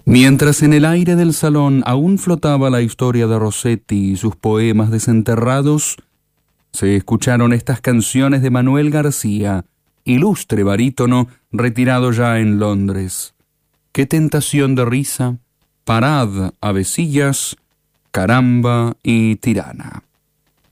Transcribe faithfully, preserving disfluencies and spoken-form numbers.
Mientras en el aire del salón aún flotaba la historia de Rossetti y sus poemas desenterrados, se escucharon estas canciones de Manuel García, ilustre barítono retirado ya en Londres. Qué tentación de risa, parad, avecillas, caramba y tirana.